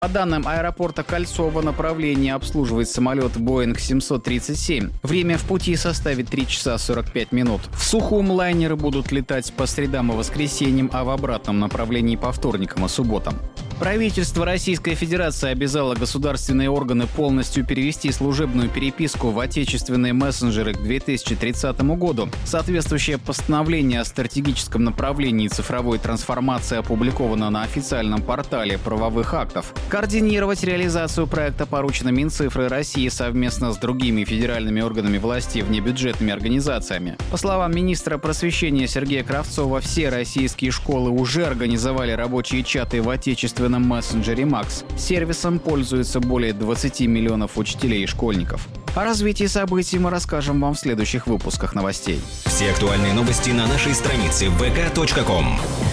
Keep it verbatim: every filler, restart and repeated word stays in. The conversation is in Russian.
По данным аэропорта Кольцово, направление обслуживает самолет Боинг семьсот тридцать семь. Время в пути составит три часа сорок пять минут. В Сухум лайнеры будут летать по средам и воскресеньям, а в обратном направлении по вторникам и субботам. Правительство Российской Федерации обязало государственные органы полностью перевести служебную переписку в отечественные мессенджеры к две тысячи тридцатому году. Соответствующее постановление о стратегическом направлении цифровой трансформации опубликовано на официальном портале правовых актов. Координировать реализацию проекта поручено Минцифры России совместно с другими федеральными органами власти и внебюджетными организациями. По словам министра просвещения Сергея Кравцова, все российские школы уже организовали рабочие чаты в отечественном мессенджере Макс. Сервисом пользуются более двадцати миллионов учителей и школьников. О развитии событий мы расскажем вам в следующих выпусках новостей. Все актуальные новости на нашей странице вэ ка точка ком.